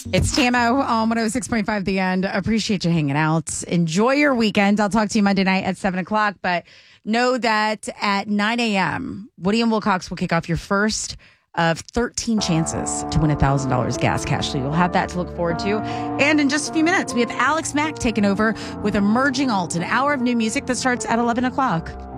It's TMO on 106.5 The End. Appreciate you hanging out. Enjoy your weekend. I'll talk to you Monday night at 7 o'clock, but know that at 9 a.m., Woody and Wilcox will kick off your first of 13 chances to win $1,000 gas cash. So you'll have that to look forward to. And in just a few minutes, we have Alex Mack taking over with Emerging Alt, an hour of new music that starts at 11 o'clock.